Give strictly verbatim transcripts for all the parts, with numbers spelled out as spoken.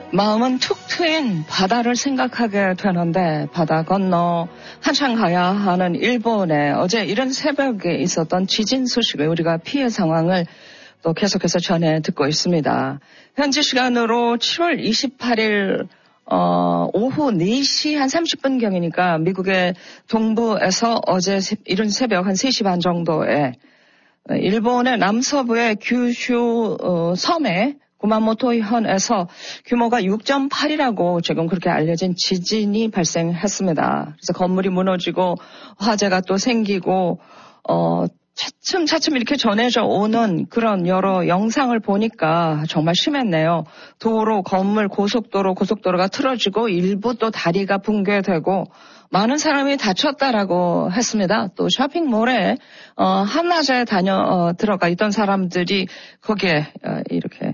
마음은 툭 트인 바다를 생각하게 되는데 바다 건너 한참 가야 하는 일본에 어제 이른 새벽에 있었던 지진 소식을 우리가 피해 상황을 또 계속해서 전해 듣고 있습니다. 현지 시간으로 칠월 이십팔일 어, 오후 네 시 한 삼십 분경이니까 미국의 동부에서 어제 이른 새벽 한 세 시 반 정도에 일본의 남서부의 규슈 어, 섬에 구마모토 현에서 규모가 육 점 팔이라고 지금 그렇게 알려진 지진이 발생했습니다. 그래서 건물이 무너지고 화재가 또 생기고 어 차츰차츰 이렇게 전해져 오는 그런 여러 영상을 보니까 정말 심했네요. 도로, 건물, 고속도로, 고속도로가 틀어지고 일부 또 다리가 붕괴되고 많은 사람이 다쳤다라고 했습니다. 또 쇼핑몰에 어, 한낮에 다녀 어, 들어가 있던 사람들이 거기에 어, 이렇게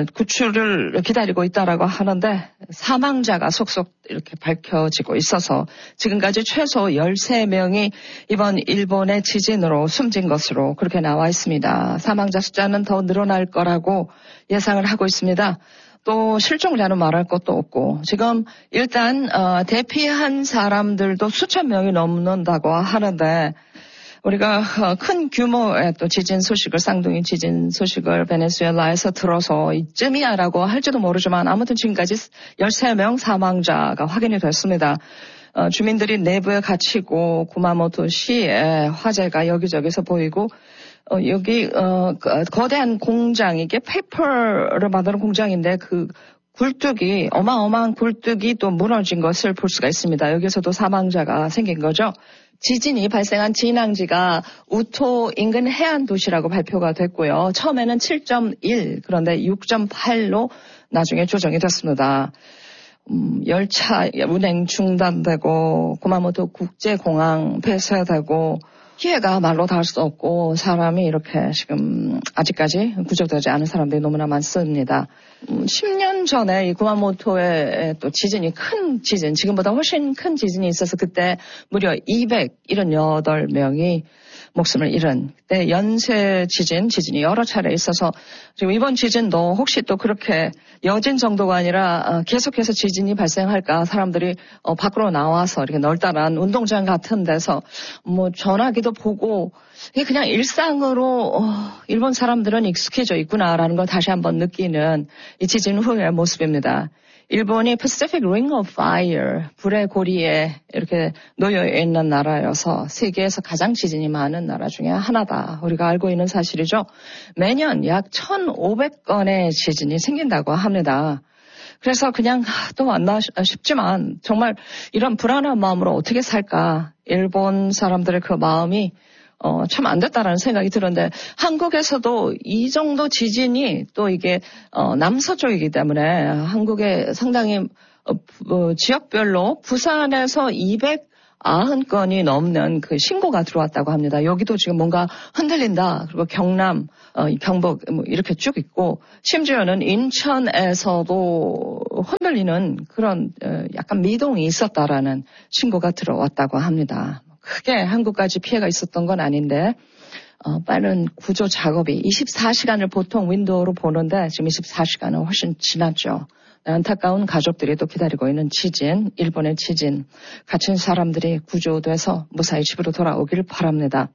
구출을 기다리고 있다라고 하는데 사망자가 속속 이렇게 밝혀지고 있어서 지금까지 최소 열세 명이 이번 일본의 지진으로 숨진 것으로 그렇게 나와 있습니다. 사망자 숫자는 더 늘어날 거라고 예상을 하고 있습니다. 또 실종자는 말할 것도 없고 지금 일단 어, 대피한 사람들도 수천 명이 넘는다고 하는데 우리가 어, 큰 규모의 또 지진 소식을 쌍둥이 지진 소식을 베네수엘라에서 들어서 이쯤이야라고 할지도 모르지만 아무튼 지금까지 열세 명 사망자가 확인이 됐습니다. 어, 주민들이 내부에 갇히고 구마모토시에 화재가 여기저기서 보이고 어, 여기, 어, 거대한 공장, 이게 페이퍼를 만드는 공장인데 그 굴뚝이, 어마어마한 굴뚝이 또 무너진 것을 볼 수가 있습니다. 여기서도 사망자가 생긴 거죠. 지진이 발생한 진앙지가 우토 인근 해안 도시라고 발표가 됐고요. 처음에는 칠 점 일, 그런데 육 점 팔로 나중에 조정이 됐습니다. 음, 열차 운행 중단되고, 구마모토 국제공항 폐쇄되고, 피해가 말로 닿을 수 없고 사람이 이렇게 지금 아직까지 구조되지 않은 사람들이 너무나 많습니다. 음, 십 년 전에 이 구마모토에 또 지진이 큰 지진, 지금보다 훨씬 큰 지진이 있어서 그때 무려 이백칠십팔 명이 목숨을 잃은 그때 연쇄 지진, 지진이 여러 차례 있어서 지금 이번 지진도 혹시 또 그렇게 여진 정도가 아니라 계속해서 지진이 발생할까 사람들이 밖으로 나와서 이렇게 널따란 운동장 같은 데서 뭐 전화기도 보고 이게 그냥 일상으로 일본 사람들은 익숙해져 있구나라는 걸 다시 한번 느끼는 이 지진 후의 모습입니다. 일본이 Pacific Ring of Fire, 불의 고리에 이렇게 놓여 있는 나라여서 세계에서 가장 지진이 많은 나라 중에 하나다. 우리가 알고 있는 사실이죠. 매년 약 천오백 건의 지진이 생긴다고 합니다. 그래서 그냥 또 왔나 싶지만 정말 이런 불안한 마음으로 어떻게 살까. 일본 사람들의 그 마음이 어, 참 안 됐다라는 생각이 드는데 한국에서도 이 정도 지진이 또 이게 어, 남서쪽이기 때문에 한국에 상당히 어, 어, 지역별로 부산에서 이백구십 건이 넘는 그 신고가 들어왔다고 합니다. 여기도 지금 뭔가 흔들린다. 그리고 경남, 어, 경북 뭐 이렇게 쭉 있고 심지어는 인천에서도 흔들리는 그런 어, 약간 미동이 있었다라는 신고가 들어왔다고 합니다. 크게 한국까지 피해가 있었던 건 아닌데 어, 빠른 구조 작업이 이십사 시간을 보통 윈도우로 보는데 지금 이십사 시간은 훨씬 지났죠. 안타까운 가족들이 또 기다리고 있는 지진, 일본의 지진, 갇힌 사람들이 구조돼서 무사히 집으로 돌아오길 바랍니다.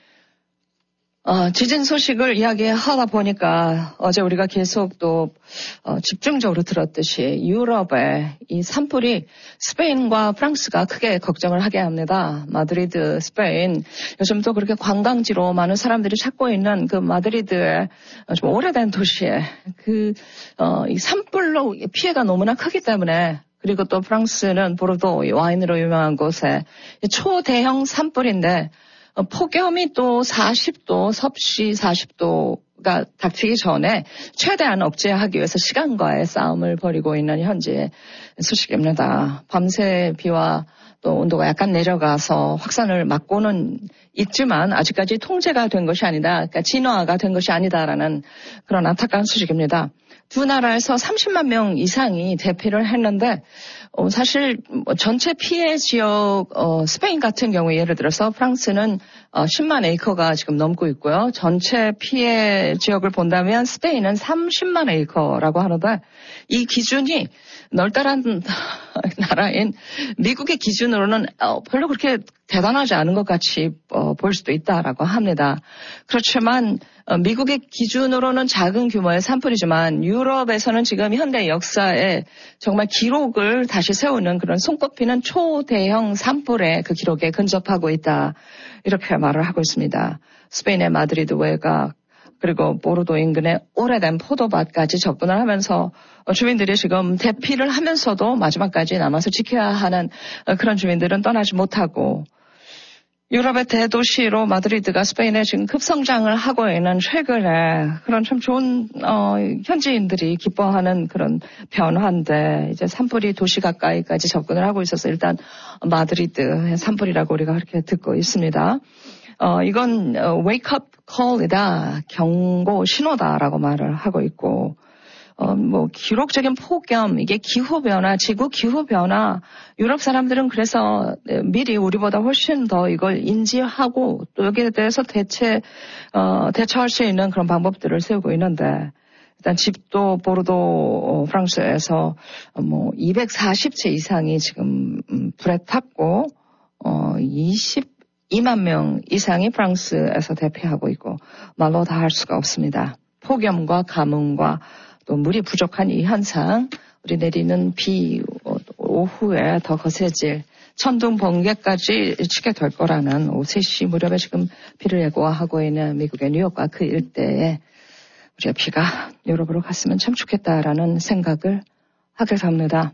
어, 지진 소식을 이야기하다 보니까 어제 우리가 계속 또 어, 집중적으로 들었듯이 유럽의 이 산불이 스페인과 프랑스가 크게 걱정을 하게 합니다. 마드리드, 스페인, 요즘 또 그렇게 관광지로 많은 사람들이 찾고 있는 그 마드리드의 좀 오래된 도시에 그 어, 이 산불로 피해가 너무나 크기 때문에 그리고 또 프랑스는 보르도 와인으로 유명한 곳에 초대형 산불인데 폭염이 또 사십 도, 섭씨 사십 도가 닥치기 전에 최대한 억제하기 위해서 시간과의 싸움을 벌이고 있는 현재 소식입니다. 밤새 비와 또 온도가 약간 내려가서 확산을 막고는 있지만 아직까지 통제가 된 것이 아니다. 그러니까 진화가 된 것이 아니다라는 그런 안타까운 소식입니다. 두 나라에서 삼십만 명 이상이 대피를 했는데 어, 사실 전체 피해 지역 어, 스페인 같은 경우에 예를 들어서 프랑스는 어, 십만 에이커가 지금 넘고 있고요. 전체 피해 지역을 본다면 스페인은 삼십만 에이커라고 하는데 이 기준이 널따란 나라인 미국의 기준으로는 별로 그렇게 대단하지 않은 것 같이 볼 수도 있다라고 합니다. 그렇지만 미국의 기준으로는 작은 규모의 산불이지만 유럽에서는 지금 현대 역사에 정말 기록을 다시 세우는 그런 손꼽히는 초대형 산불의 그 기록에 근접하고 있다. 이렇게 말을 하고 있습니다. 스페인의 마드리드 외곽 그리고 보르도 인근의 오래된 포도밭까지 접근을 하면서 주민들이 지금 대피를 하면서도 마지막까지 남아서 지켜야 하는 그런 주민들은 떠나지 못하고 유럽의 대도시로 마드리드가 스페인에 지금 급성장을 하고 있는 최근에 그런 참 좋은 어, 현지인들이 기뻐하는 그런 변화인데 이제 산불이 도시 가까이까지 접근을 하고 있어서 일단 마드리드의 산불이라고 우리가 그렇게 듣고 있습니다. 어, 이건 wake up call이다, 경고 신호다라고 말을 하고 있고, 어, 뭐 기록적인 폭염, 이게 기후 변화, 지구 기후 변화, 유럽 사람들은 그래서 미리 우리보다 훨씬 더 이걸 인지하고 또 여기에 대해서 대체 어, 대처할 수 있는 그런 방법들을 세우고 있는데. 일단 집도 보르도 프랑스에서 뭐 이백사십 채 이상이 지금 불에 탔고, 어, 이십이만 명 이상이 프랑스에서 대피하고 있고 말로 다 할 수가 없습니다. 폭염과 가뭄과 또 물이 부족한 이 현상, 우리 내리는 비 오후에 더 거세질 천둥 번개까지 치게 될 거라는 오후 세 시 무렵에 지금 비를 예고하고 있는 미국의 뉴욕과 그 일대에 우리가 비가 유럽으로 갔으면 참 좋겠다라는 생각을 하게 됩니다.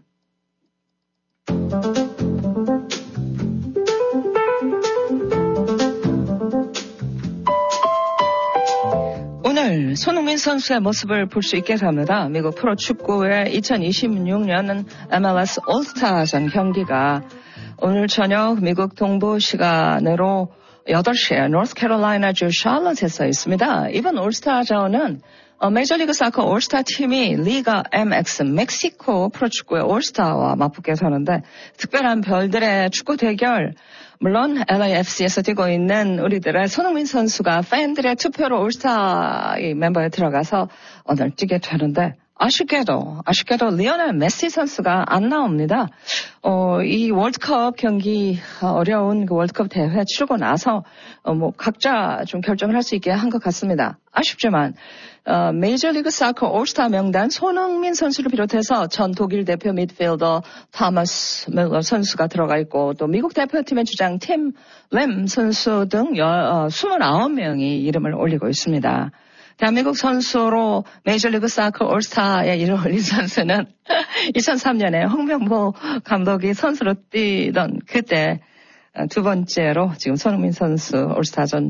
오늘 손흥민 선수의 모습을 볼 수 있게 됩니다. 미국 프로축구의 이천이십육 년은 엠엘에스 올스타전 경기가 오늘 저녁 미국 동부 시간으로 여덟 시에 노스캐롤라이나주 샬럿에서 있습니다. 이번 올스타전은 메이저리그 사커 올스타 팀이 리가 엠엑스 멕시코 프로축구의 올스타와 맞붙게 되는데 특별한 별들의 축구 대결, 물론 엘에이에프씨에서 뛰고 있는 우리들의 손흥민 선수가 팬들의 투표로 올스타 멤버에 들어가서 오늘 뛰게 되는데 아쉽게도 아쉽게도 리오넬 메시 선수가 안 나옵니다. 어, 이 월드컵 경기 어려운 그 월드컵 대회 치르고 나서 어, 뭐 각자 좀 결정을 할 수 있게 한 것 같습니다. 아쉽지만 어, 메이저리그 사커 올스타 명단 손흥민 선수를 비롯해서 전 독일 대표 미드필더 토마스 밀러 선수가 들어가 있고 또 미국 대표팀의 주장 팀 램 선수 등 어, 이십구 명이 이름을 올리고 있습니다. 대한민국 선수로 메이저리그 사커 올스타에 이름을 올린 선수는 이천삼 년에 홍명보 감독이 선수로 뛰던 그때 두 번째로 지금 손흥민 선수 올스타전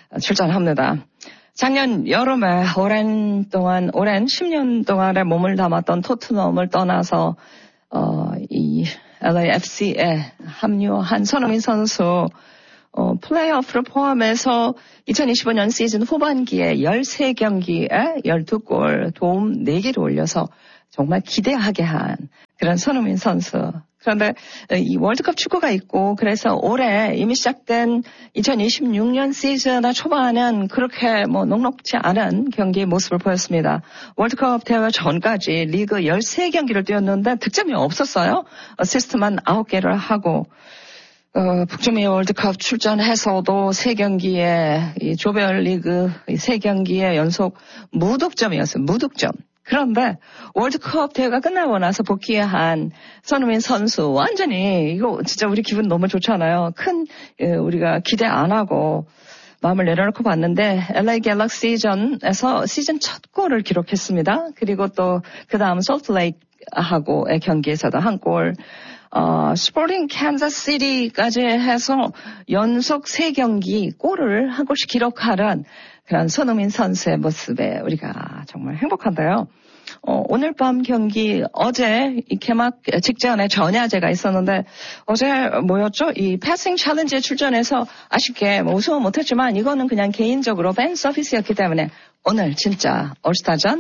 출전합니다. 작년 여름에 오랜 동안, 오랜 십 년 동안의 몸을 담았던 토트넘을 떠나서 어, 이 엘에이에프씨에 합류한 손흥민 선수 어, 플레이오프를 포함해서 이천이십오 년 시즌 후반기에 열세 경기에 열두 골, 도움 네 개를 올려서 정말 기대하게 한 그런 손흥민 선수. 그런데 이 월드컵 축구가 있고 그래서 올해 이미 시작된 이천이십육 년 시즌의 초반은 그렇게 뭐 녹록지 않은 경기의 모습을 보였습니다. 월드컵 대회 전까지 리그 열세 경기를 뛰었는데 득점이 없었어요. 어시스트만 아홉 개를 하고 어, 북중미 월드컵 출전해서도 세 경기에 이 조별리그 세 경기에 연속 무득점이었어요. 무득점. 그런데 월드컵 대회가 끝나고 나서 복귀한 손흥민 선수 완전히 이거 진짜 우리 기분 너무 좋잖아요. 큰 우리가 기대 안 하고 마음을 내려놓고 봤는데 엘에이 갤럭시전에서 시즌 첫 골을 기록했습니다. 그리고 또 그 다음 솔트레이크하고의 경기에서도 한 골. 어, 스포팅 캔자스시티까지 해서 연속 세 경기 골을 한 골씩 기록하는 그런 손흥민 선수의 모습에 우리가 정말 행복한데요. 어, 오늘 밤 경기 어제 이 개막 직전에 전야제가 있었는데 어제 뭐였죠? 이 패싱 챌린지에 출전해서 아쉽게 뭐 우승은 못했지만 이거는 그냥 개인적으로 팬 서비스였기 때문에 오늘 진짜 올스타전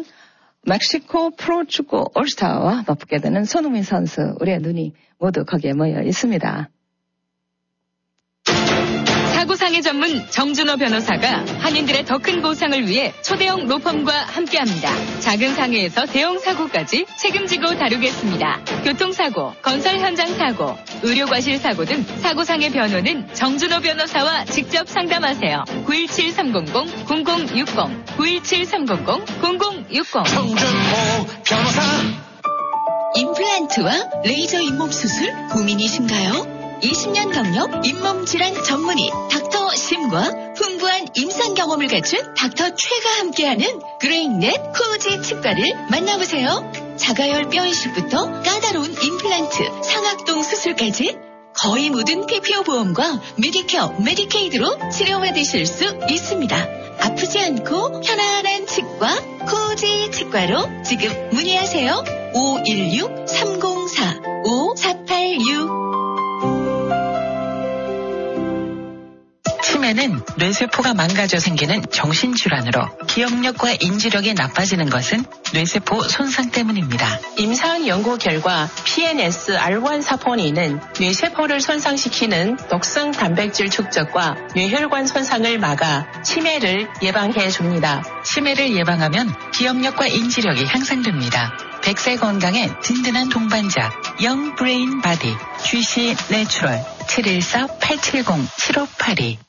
멕시코 프로축구 올스타와 맞붙게 되는 손흥민 선수, 우리의 눈이 모두 거기에 모여 있습니다. 사구사 상해 전문 정준호 변호사가 한인들의 더 큰 보상을 위해 초대형 로펌과 함께합니다. 작은 상해에서 대형 사고까지 책임지고 다루겠습니다. 교통사고, 건설 현장 사고, 의료과실 사고 등 사고상해 변호는 정준호 변호사와 직접 상담하세요. 구일칠 삼공공 공공육공 구일칠 삼공공 공공육공 정준호 변호사. 임플란트와 레이저 잇몸 수술 고민이신가요? 이십 년 경력 잇몸 질환 전문의 닥터 심과 풍부한 임상 경험을 갖춘 닥터 최가 함께하는 그레인넷 코지 치과를 만나보세요. 자가열 뼈 이식부터 까다로운 임플란트, 상악동 수술까지 거의 모든 피피오 보험과 메디케어, 메디케이드로 치료받으실 수 있습니다. 아프지 않고 편안한 치과 코지 치과로 지금 문의하세요. 오일육 삼공사 오사팔육. 치매는 뇌세포가 망가져 생기는 정신질환으로 기억력과 인지력이 나빠지는 것은 뇌세포 손상 때문입니다. 임상 연구 결과 피엔에스 알 원 사포닌은 뇌세포를 손상시키는 독성 단백질 축적과 뇌혈관 손상을 막아 치매를 예방해 줍니다. 치매를 예방하면 기억력과 인지력이 향상됩니다. 백 세 건강에 든든한 동반자 영 브레인 바디 지씨 내추럴 칠일사 팔칠공 칠오팔이.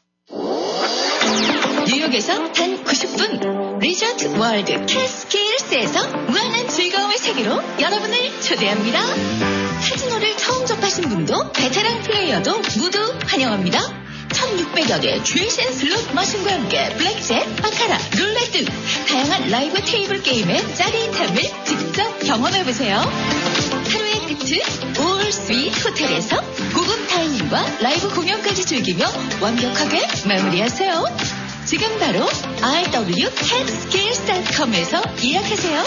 뉴욕에서 단 구십 분 리조트 월드 캐스케일스에서 무한한 즐거움의 세계로 여러분을 초대합니다. 카지노를 처음 접하신 분도 베테랑 플레이어도 모두 환영합니다. 천육백여 개 최신 슬롯 머신과 함께 블랙잭, 바카라, 룰렛 등 다양한 라이브 테이블 게임의 짜릿함을 직접 경험해보세요. 하루의 끝은 올 스윗 호텔에서 고급 다이닝과 라이브 공연까지 즐기며 완벽하게 마무리하세요. 지금 바로 알더블유 캣스케일스 닷컴에서 예약하세요.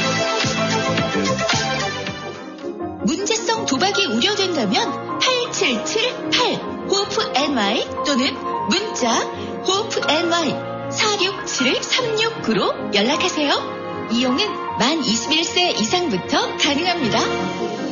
문제성 도박이 우려된다면 팔칠칠팔 호프엔와이 또는 문자 호프엔와이 사육칠 삼육구로 연락하세요. 이용은 만 이십일 세 이상부터 가능합니다.